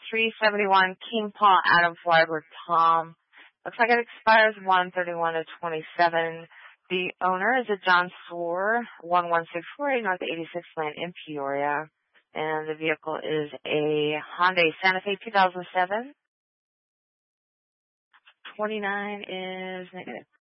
371 King Paul Adam Flagler Tom. Looks like it expires 1/31/27. The owner is a John Soar, 11648 North 86th Lane in Peoria. And the vehicle is a Hyundai Santa Fe 2007. 29 is negative.